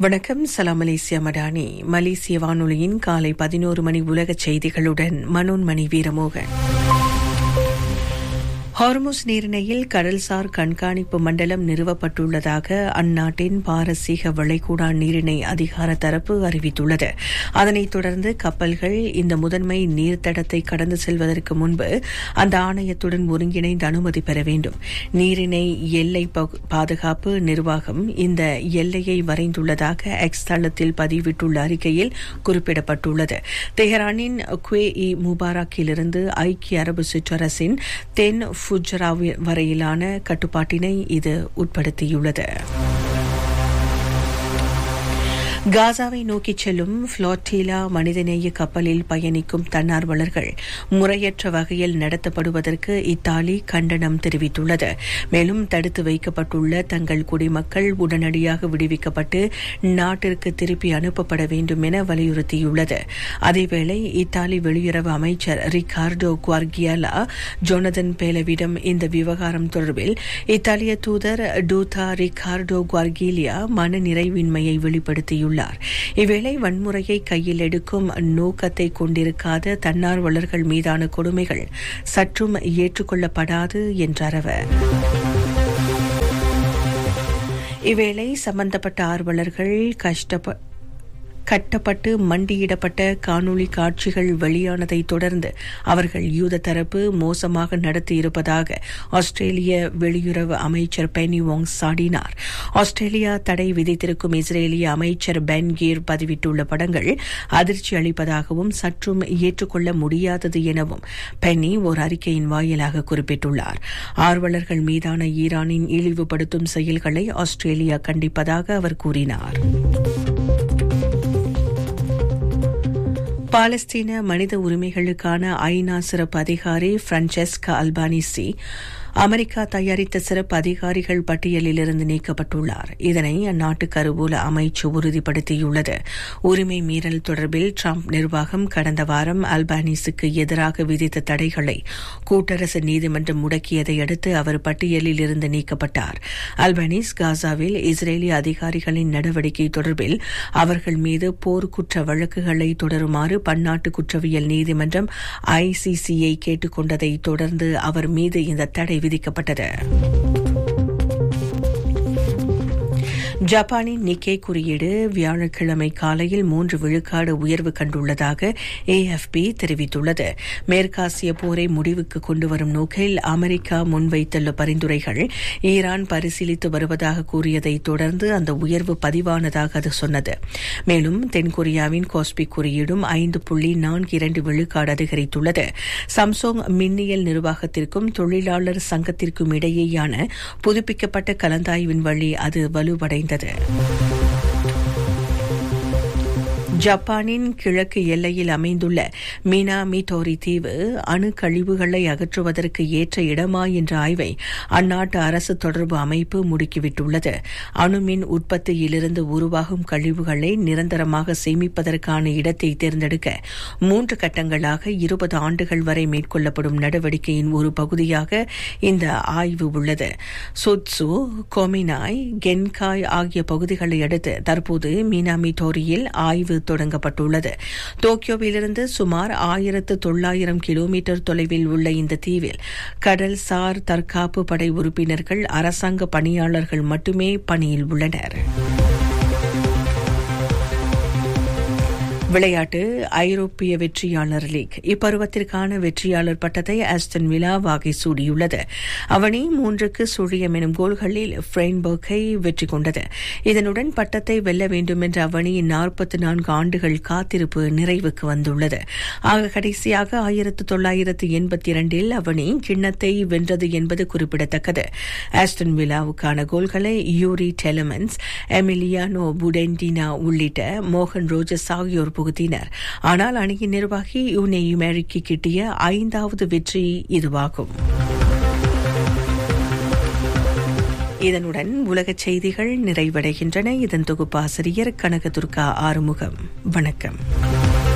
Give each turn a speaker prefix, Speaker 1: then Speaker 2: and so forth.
Speaker 1: வணக்கம். சலாம் மலேசியா மடானி. மலேசிய வானொலியின் காலை 11 மணி உலகச் செய்திகளுடன் மனோன்மணி வீரமோகன். ஹார்முஸ் நீரிணையில் கடல்சார் கண்காணிப்பு மண்டலம் நிறுவப்பட்டுள்ளதாக அந்நாட்டின் பாரசீக வளைகுடா நீரிணை அதிகார தரப்பு அறிவித்துள்ளது. அதனைத் தொடர்ந்து கப்பல்கள் இந்த முதன்மை நீர்த்தடத்தை கடந்து செல்வதற்கு முன்பு அந்த ஆணையத்துடன் ஒருங்கிணைந்து அனுமதி பெற வேண்டும். நீரிணை எல்லை பாதுகாப்பு நிர்வாகம் இந்த எல்லையை வரைந்துள்ளதாக எக்ஸ் தளத்தில் பதிவிட்டுள்ள அறிக்கையில் குறிப்பிடப்பட்டுள்ளது. தெஹரானின் குவே-இ முபாரக்கிலிருந்து ஐக்கிய அரபு சிற்றரசின் தென் ஃபுஜரா வரையிலான கட்டுப்பாட்டினை இது உட்படுத்தியுள்ளது. காசாவை நோக்கிச் செல்லும் புளோட்டிலா மனிதநேய கப்பலில் பயணிக்கும் தன்னார்வலர்கள் முறையற்ற வகையில் நடத்தப்படுவதற்கு இத்தாலி கண்டனம் தெரிவித்துள்ளது. மேலும் தடுத்து வைக்கப்பட்டுள்ள தங்கள் குடிமக்கள் உடனடியாக விடுவிக்கப்பட்டு நாட்டிற்கு திருப்பி அனுப்பப்பட வேண்டும் என வலியுறுத்தியுள்ளது. அதேவேளை இத்தாலி வெளியுறவு அமைச்சர் ரிகார்டோ குவார்கியாலா ஜோனதன் பேலவிடம் இந்த விவகாரம் தொடர்பில் இத்தாலிய தூதர் டூதா ரிகார்டோ குவார்கிலியா மன நிறைவின்மையை வெளிப்படுத்தியுள்ளார். இவ்வேளை வன்முறையை கையில் எடுக்கும் நோக்கத்தை கொண்டிருக்காத தன்னார்வலர்கள் மீதான கொடுமைகள் சற்றும் ஏற்றுக்கொள்ளப்படாது என்றார் அவர். இவ்வேளை சம்பந்தப்பட்ட ஆர்வலர்கள் கட்டப்பட்டு மண்டியிடப்பட்ட காணொலி காட்சிகள் வெளியானதை தொடர்ந்து அவர்கள் யூத தரப்பு மோசமாக நடத்தியிருப்பதாக ஆஸ்திரேலிய வெளியுறவு அமைச்சர் பெனி வாங் சாடினார். ஆஸ்திரேலியா தடை விதித்திருக்கும் இஸ்ரேலிய அமைச்சர் பென் கீர் பதிவிட்டுள்ள படங்கள் அதிர்ச்சி அளிப்பதாகவும் சற்றும் ஏற்றுக்கொள்ள முடியாதது எனவும் பெனி ஒரு அறிக்கையின் வாயிலாக குறிப்பிட்டுள்ளார். ஆர்வலர்கள் மீதான ஈரானின் இழிவுபடுத்தும் செயல்களை ஆஸ்திரேலியா கண்டிப்பதாக அவர் கூறினார். பாலஸ்தீன மனித உரிமைகளுக்கான ஐநா சிறப்பு அதிகாரி பிரான்செஸ்கா அல்பானிசி அமெரிக்கா தயாரித்த சிறப்பு அதிகாரிகள் பட்டியலிலிருந்து நீக்கப்பட்டுள்ளார். இதனை அந்நாட்டு கருவூல அமைச்சு உறுதிப்படுத்தியுள்ளது. உரிமை மீறல் தொடர்பில் டிரம்ப் நிர்வாகம் கடந்த வாரம் அல்பானிஸுக்கு எதிராக விதித்த தடைகளை கூட்டரசு நீதிமன்றம் முடக்கியதை அடுத்து அவர் பட்டியலில் இருந்து நீக்கப்பட்டார். அல்பானிஸ் காசாவில் இஸ்ரேலிய அதிகாரிகளின் நடவடிக்கை தொடர்பில் அவர்கள் மீது போர்க்குற்ற வழக்குகளை தொடருமாறு பன்னாட்டு குற்றவியல் நீதிமன்றம் ICCயை கேட்டுக் கொண்டதை தொடர்ந்து அவர் மீது இந்த தடை விதிக்கப்பட்டது. ஜப்பானின் நிக்கே குறியீடு வியாழக்கிழமை காலையில் 3 விழுக்காடு உயர்வு கண்டுள்ளதாக AFP தெரிவித்துள்ளது. மேற்காசிய போரை முடிவுக்கு கொண்டுவரும் நோக்கில் அமெரிக்கா முன்வைத்துள்ள பரிந்துரைகள் ஈரான் பரிசீலித்து வருவதாக கூறியதை தொடர்ந்து அந்த உயர்வு பதிவானதாக அது சொன்னது. மேலும் தென்கொரியாவின் கோஸ்பி குறியீடும் 5.42 விழுக்காடு அதிகரித்துள்ளது. சாம்சங் மின்னியல் நிர்வாகத்திற்கும் தொழிலாளர் சங்கத்திற்கும் இடையேயான புதுப்பிக்கப்பட்ட கலந்தாய்வின் வழி அது வலுவடைந்தது. ஜப்பானின் கிழக்கு எல்லையில் அமைந்துள்ள மினாமிடோரி தீவு அணு கழிவுகளை அகற்றுவதற்கு ஏற்ற இடமா என்ற ஆய்வை அந்நாட்டு அரசு தொடர்பு அமைப்பு முடுக்கிவிட்டுள்ளது. அணுமின் உற்பத்தியிலிருந்து உருவாகும் கழிவுகளை நிரந்தரமாக சேமிப்பதற்கான இடத்தை தேர்ந்தெடுக்க 3 கட்டங்களாக 20 ஆண்டுகள் வரை மேற்கொள்ளப்படும் நடவடிக்கையின் ஒரு பகுதியாக இந்த ஆய்வு உள்ளது. சொட்சு, கோமினாய், கென்காய் ஆகிய பகுதிகளை அடுத்து தற்போது மினாமிடோரியில் ஆய்வு தொடங்கப்பட்டுள்ளது. டோக்கியோவிலிருந்து சுமார் 1900 கிலோமீட்டர் தொலைவில் உள்ள இந்த தீவில் கடல்சார் தற்காப்பு படை உறுப்பினர்கள் அரசாங்க பணியாளர்கள் மட்டுமே பணியில் உள்ளனர். விளையாட்டு. ஐரோப்பிய வெற்றியாளர் லீக் இப்பருவத்திற்கான வெற்றியாளர் பட்டத்தை ஆஸ்டன் வில்லா வாகை சூடியுள்ளது. அவனி 3-0 எனும் கோல்களில் ஃப்ரெய்ன்பர்க்கை வெற்றி கொண்டது. இதனுடன் பட்டத்தை வெல்ல வேண்டும் என்ற அவனியின் 44 ஆண்டுகள் காத்திருப்பு நிறைவுக்கு வந்துள்ளது. ஆக கடைசியாக 1982 அவனி கிண்ணத்தை வென்றது என்பது குறிப்பிடத்தக்கது. ஆஸ்டன் வில்லாவுக்கான கோல்களை யூரி டெலமன்ஸ், எமிலியானோ புடென்டினா உள்ளிட்ட மோகன் ரோஜர்ஸ் ஆகியோர் புகுத்தினர். ஆனால் அணியின் நிர்வாகி யூனே யுமேரிக்கு கிட்டிய 5வது வெற்றி இதுவாகும். இதனுடன் உலகச் செய்திகள் நிறைவடைகின்றன. இதன் தொகுப்பாசிரியர் கனகதுர்கா ஆறுமுகம். வணக்கம்.